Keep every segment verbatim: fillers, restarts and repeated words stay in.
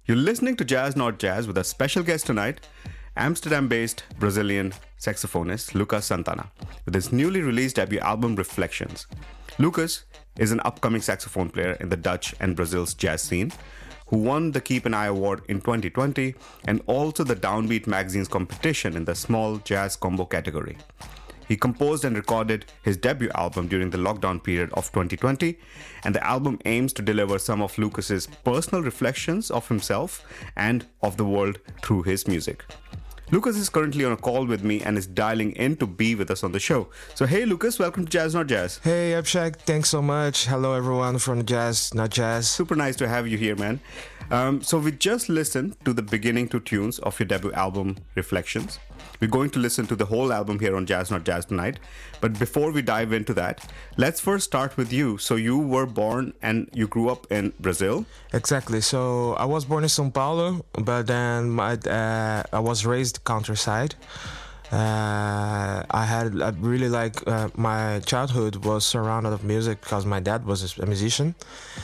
You're listening to Jazz Not Jazz with a special guest tonight, Amsterdam-based Brazilian saxophonist Lucas Santana, with his newly released debut album Reflections. Lucas is an upcoming saxophone player in the Dutch and Brazil's jazz scene, who won the Keep an Eye Award in twenty twenty and also the Downbeat magazine's competition in the small jazz combo category. He composed and recorded his debut album during the lockdown period of twenty twenty, and the album aims to deliver some of Lucas's personal reflections of himself and of the world through his music. Lucas is currently on a call with me and is dialing in to be with us on the show. So hey Lucas, welcome to Jazz Not Jazz. Hey Abhishek, thanks so much. Hello everyone from Jazz Not Jazz. Super nice to have you here, man. Um, so we just listened to the beginning two tunes of your debut album, Reflections. We're going to listen to the whole album here on Jazz Not Jazz tonight. But before we dive into that, let's first start with you. So you were born and you grew up in Brazil? Exactly. So I was born in São Paulo, but then my, uh, I was raised countryside. Uh, I had I really like uh, my childhood was surrounded of music because my dad was a musician.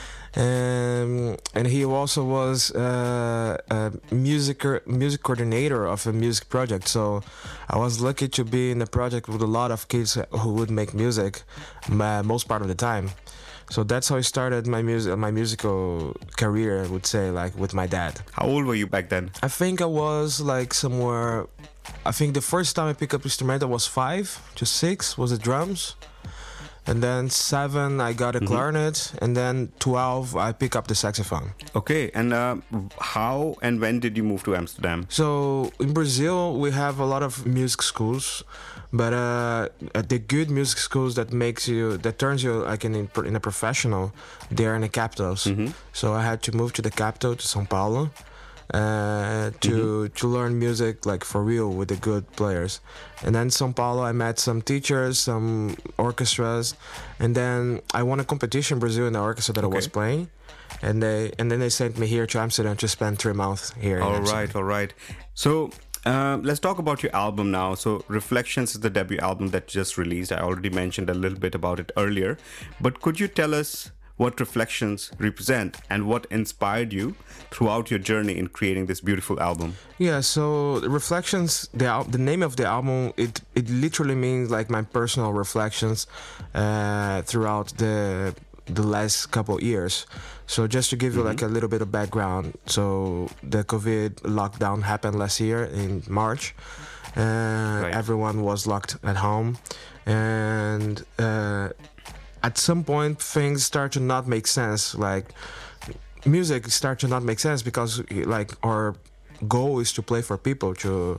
Um, and he also was uh, a music music coordinator of a music project. So I was lucky to be in a project with a lot of kids who would make music uh, most part of the time. So that's how I started my music my musical career, I would say, like with my dad. How old were you back then? I think I was like somewhere. I think the first time I picked up instrument I was five to six was the drums. And then seven, I got a mm-hmm. clarinet, and then twelve, I pick up the saxophone. Okay, and uh, how and when did you move to Amsterdam? So in Brazil, we have a lot of music schools, but uh, the good music schools that makes you, that turns you like in in a professional, they're in the capitals. Mm-hmm. So I had to move to the capital, to São Paulo. Uh, to mm-hmm. to learn music like for real with the good players. And then São Paulo I met some teachers, some orchestras, and then I won a competition in Brazil in the orchestra that okay. I was playing, and they and then they sent me here to Amsterdam to spend three months here. All right, all right. So uh, let's talk about your album now. So Reflections is the debut album that just released. I already mentioned a little bit about it earlier, but could you tell us what Reflections represent and what inspired you throughout your journey in creating this beautiful album? Yeah, so Reflections, the al- the name of the album, it it literally means like my personal reflections uh, throughout the the last couple of years. So just to give you mm-hmm. like a little bit of background, so the COVID lockdown happened last year in March. Uh, right. Everyone was locked at home, and uh, at some point things start to not make sense. Like music start to not make sense because like our goal is to play for people, to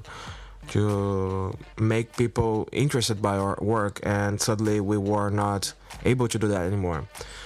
to make people interested by our work, and suddenly we were not able to do that anymore.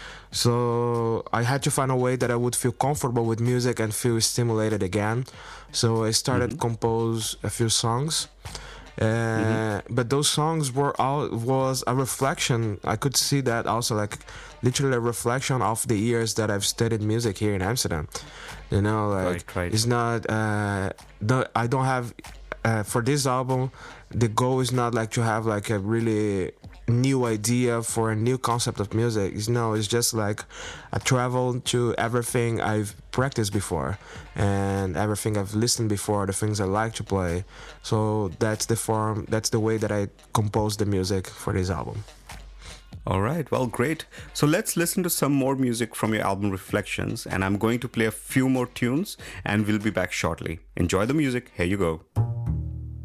So I had to find a way that I would feel comfortable with music and feel stimulated again. So I started mm-hmm. compose a few songs. Uh, mm-hmm. But those songs were all was a reflection. I could see that also, like literally a reflection of the years that I've studied music here in Amsterdam. You know, like right, right. it's not. Uh, the, I don't have uh, for this album. The goal is not like to have like a really new idea for a new concept of music. It's, no, it's just like I travel to everything I've practiced before and everything I've listened before, the things I like to play. So that's the form, that's the way that I compose the music for this album. All right, well, great. So let's listen to some more music from your album Reflections, and I'm going to play a few more tunes and we'll be back shortly. Enjoy the music. Here you go.